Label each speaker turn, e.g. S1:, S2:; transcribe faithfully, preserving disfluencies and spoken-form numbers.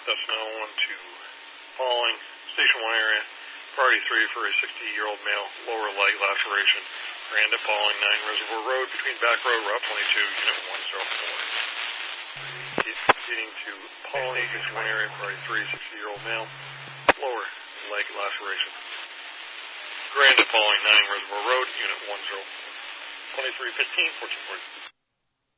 S1: That's now on to Pauling, Station one area. Priority three for a sixty-year-old male, lower leg laceration. Grand at Pauling, nine Reservoir Road, between Back Road, Route twenty-two, Unit one oh four. Getting to Pauling, Station one area, priority three, sixty-year-old male, lower leg laceration. Grand at Pauling, nine Reservoir Road, Unit one oh four. twenty-three fifteen, fourteen forty.